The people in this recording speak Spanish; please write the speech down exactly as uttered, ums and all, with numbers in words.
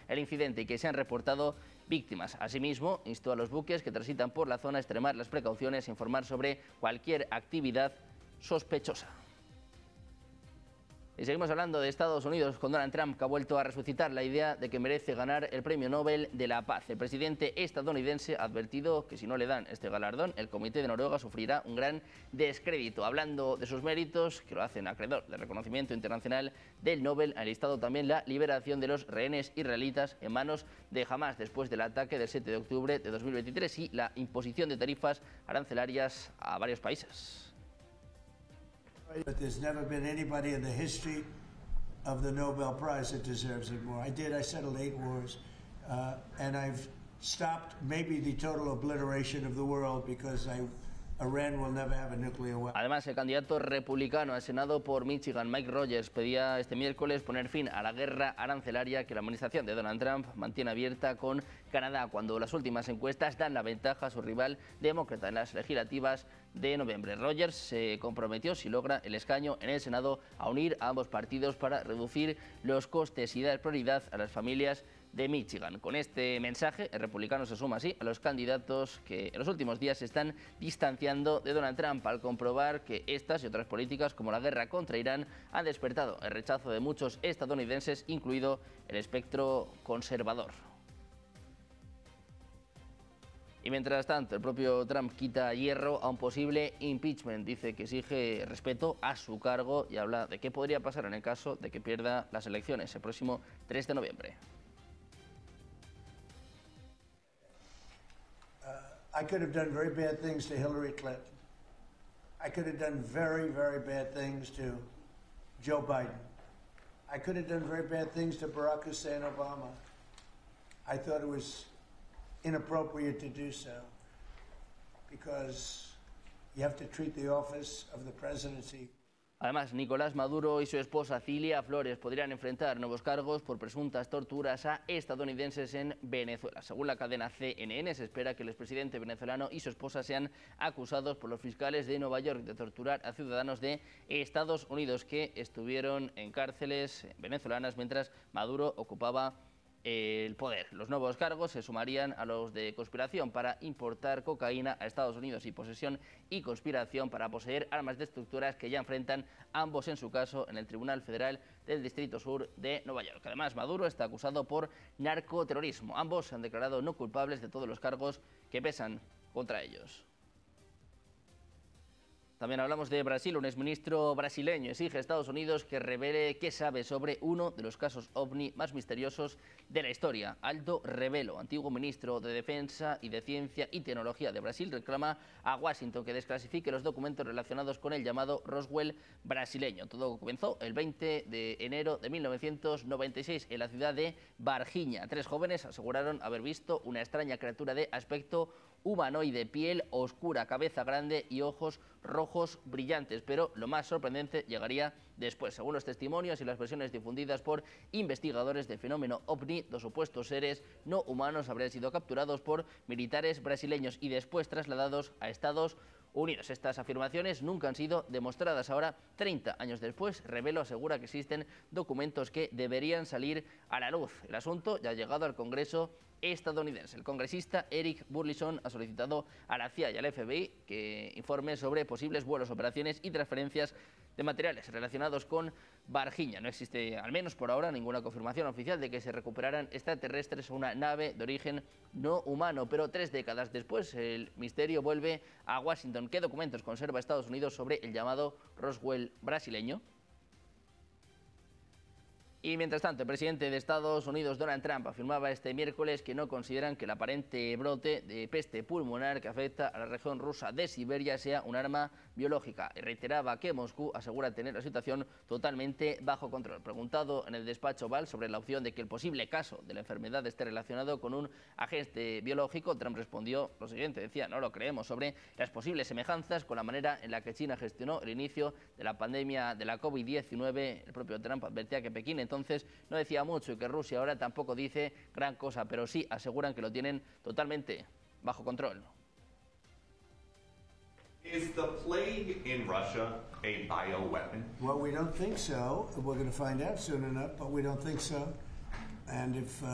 el incidente y que se han reportado víctimas. Asimismo, instó a los buques que transitan por la zona a extremar las precauciones e informar sobre cualquier actividad sospechosa. Y seguimos hablando de Estados Unidos con Donald Trump, que ha vuelto a resucitar la idea de que merece ganar el Premio Nobel de la Paz. El presidente estadounidense ha advertido que si no le dan este galardón, el Comité de Noruega sufrirá un gran descrédito. Hablando de sus méritos, que lo hacen acreedor del reconocimiento internacional del Nobel, ha listado también la liberación de los rehenes israelitas en manos de Hamás después del ataque del siete de octubre de dos mil veintitrés y la imposición de tarifas arancelarias a varios países. But there's never been anybody in the history of the Nobel Prize that deserves it more. I did, I settled eight wars, uh, and I've stopped maybe the total obliteration of the world because I, Iran will never have a nuclear weapon. Además, el candidato republicano al Senado por Michigan, Mike Rogers, pedía este miércoles poner fin a la guerra arancelaria que la administración de Donald Trump mantiene abierta con Canadá, cuando las últimas encuestas dan la ventaja a su rival demócrata en las legislativas de noviembre. Rogers se comprometió, si logra el escaño en el Senado, a unir a ambos partidos para reducir los costes y dar prioridad a las familias de Michigan. Con este mensaje, el republicano se suma así a los candidatos que en los últimos días se están distanciando de Donald Trump al comprobar que estas y otras políticas como la guerra contra Irán han despertado el rechazo de muchos estadounidenses, incluido el espectro conservador. Y mientras tanto, el propio Trump quita hierro a un posible impeachment. Dice que exige respeto a su cargo y habla de qué podría pasar en el caso de que pierda las elecciones el próximo tres de noviembre. Uh, I could have done very bad things to Hillary Clinton. I could have done very, very bad things to Joe Biden. I could have done very bad things to Barack Hussein Obama. I thought it was inappropriate to do so because you have to treat the office of the presidency. Además, Nicolás Maduro y su esposa Cilia Flores podrían enfrentar nuevos cargos por presuntas torturas a estadounidenses en Venezuela. Según la cadena C N N, se espera que el expresidente venezolano y su esposa sean acusados por los fiscales de Nueva York de torturar a ciudadanos de Estados Unidos que estuvieron en cárceles venezolanas mientras Maduro ocupaba el poder. Los nuevos cargos se sumarían a los de conspiración para importar cocaína a Estados Unidos y posesión y conspiración para poseer armas destructoras que ya enfrentan ambos en su caso en el Tribunal Federal del Distrito Sur de Nueva York. Además, Maduro está acusado por narcoterrorismo. Ambos se han declarado no culpables de todos los cargos que pesan contra ellos. También hablamos de Brasil. Un exministro brasileño exige a Estados Unidos que revele qué sabe sobre uno de los casos ovni más misteriosos de la historia. Aldo Rebelo, antiguo ministro de Defensa y de Ciencia y Tecnología de Brasil, reclama a Washington que desclasifique los documentos relacionados con el llamado Roswell brasileño. Todo comenzó el veinte de enero de mil novecientos noventa y seis en la ciudad de Varginha. Tres jóvenes aseguraron haber visto una extraña criatura de aspecto humanoide, piel oscura, cabeza grande y ojos rojos brillantes, pero lo más sorprendente llegaría después. Según los testimonios y las versiones difundidas por investigadores del fenómeno ovni, dos supuestos seres no humanos habrían sido capturados por militares brasileños y después trasladados a Estados Unidos. Estas afirmaciones nunca han sido demostradas. Ahora, treinta años después, Rebelo asegura que existen documentos que deberían salir a la luz. El asunto ya ha llegado al Congreso estadounidense. El congresista Eric Burlison ha solicitado a la C I A y al F B I que informe sobre posibles vuelos, operaciones y transferencias de materiales relacionados con Varginha. No existe, al menos por ahora, ninguna confirmación oficial de que se recuperaran extraterrestres o una nave de origen no humano, pero tres décadas después el misterio vuelve a Washington. ¿Qué documentos conserva Estados Unidos sobre el llamado Roswell brasileño? Y mientras tanto, el presidente de Estados Unidos, Donald Trump, afirmaba este miércoles que no consideran que el aparente brote de peste pulmonar que afecta a la región rusa de Siberia sea un arma biológica. Y reiteraba que Moscú asegura tener la situación totalmente bajo control. Preguntado en el despacho Oval sobre la opción de que el posible caso de la enfermedad esté relacionado con un agente biológico, Trump respondió lo siguiente, decía: no lo creemos, sobre las posibles semejanzas con la manera en la que China gestionó el inicio de la pandemia de la COVID diecinueve. El propio Trump advertía que Pekín entonces Entonces no decía mucho y que Rusia ahora tampoco dice gran cosa, pero sí aseguran que lo tienen totalmente bajo control. Is the plague in Russia a bioweapon? Well, we don't think so. We're going to find out soon enough, but we don't think so. And if uh